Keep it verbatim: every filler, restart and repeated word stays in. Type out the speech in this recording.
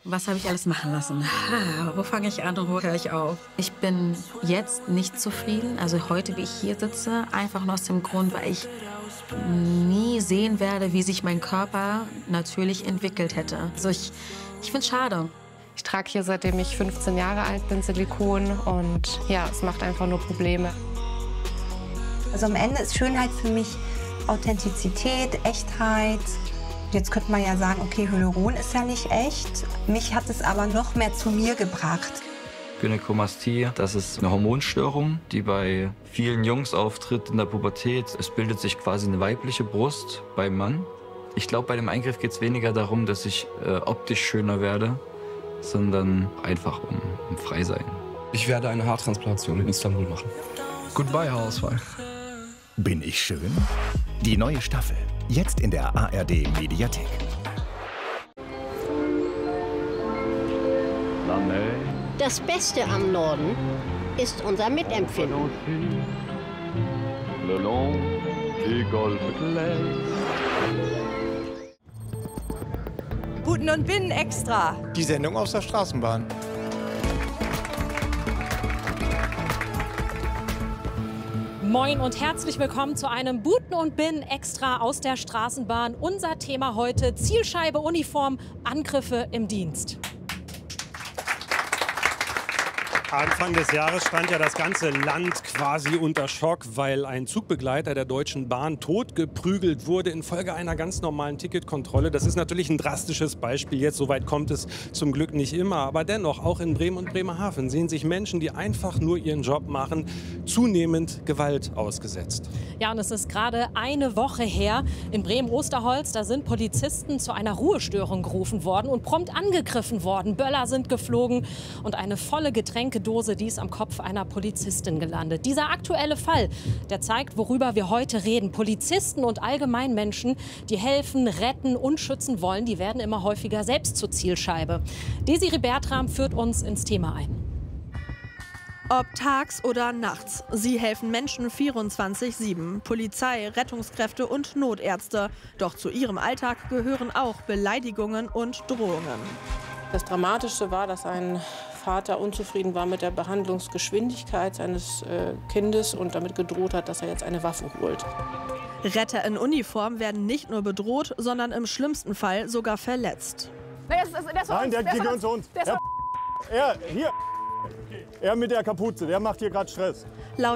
Was habe ich alles machen lassen? Ah, wo fange ich an und wo höre ich auf? Ich bin jetzt nicht zufrieden, also heute, wie ich hier sitze, einfach nur aus dem Grund, weil ich nie sehen werde, wie sich mein Körper natürlich entwickelt hätte. Also ich, ich finde es schade. Ich trage hier, seitdem ich fünfzehn Jahre alt bin, Silikon und ja, es macht einfach nur Probleme. Also am Ende ist Schönheit für mich Authentizität, Echtheit. Jetzt könnte man ja sagen, okay, Hyaluron ist ja nicht echt. Mich hat es aber noch mehr zu mir gebracht. Gynäkomastie, das ist eine Hormonstörung, die bei vielen Jungs auftritt in der Pubertät. Es bildet sich quasi eine weibliche Brust beim Mann. Ich glaube, bei dem Eingriff geht es weniger darum, dass ich äh, optisch schöner werde, sondern einfach um, um frei sein. Ich werde eine Haartransplantation in Istanbul machen. Goodbye, Haarausfall. Bin ich schön? Die neue Staffel. Jetzt in der A R D-Mediathek. Das Beste am Norden ist unser Mitempfinden. Buten und Binnen extra. Die Sendung aus der Straßenbahn. Moin und herzlich willkommen zu einem Buten und Binnen extra aus der Straßenbahn. Unser Thema heute: Zielscheibe, Uniform, Angriffe im Dienst. Anfang des Jahres stand ja das ganze Land quasi unter Schock, weil ein Zugbegleiter der Deutschen Bahn totgeprügelt wurde infolge einer ganz normalen Ticketkontrolle. Das ist natürlich ein drastisches Beispiel jetzt. Soweit kommt es zum Glück nicht immer. Aber dennoch, auch in Bremen und Bremerhaven sehen sich Menschen, die einfach nur ihren Job machen, zunehmend Gewalt ausgesetzt. Ja, und es ist gerade eine Woche her in Bremen-Osterholz. Da sind Polizisten zu einer Ruhestörung gerufen worden und prompt angegriffen worden. Böller sind geflogen und eine volle Getränke Dose, die ist am Kopf einer Polizistin gelandet. Dieser aktuelle Fall, der zeigt, worüber wir heute reden. Polizisten und allgemein Menschen, die helfen, retten und schützen wollen, die werden immer häufiger selbst zur Zielscheibe. Desiree Bertram führt uns ins Thema ein. Ob tags oder nachts, sie helfen Menschen vierundzwanzig sieben. Polizei, Rettungskräfte und Notärzte. Doch zu ihrem Alltag gehören auch Beleidigungen und Drohungen. Das Dramatische war, dass ein Vater unzufrieden war mit der Behandlungsgeschwindigkeit seines äh, Kindes und damit gedroht hat, dass er jetzt eine Waffe holt. Retter in Uniform werden nicht nur bedroht, sondern im schlimmsten Fall sogar verletzt. Nein, der, die gehören zu uns. Er, er, hier. Er mit der Kapuze, der macht hier gerade Stress. Laut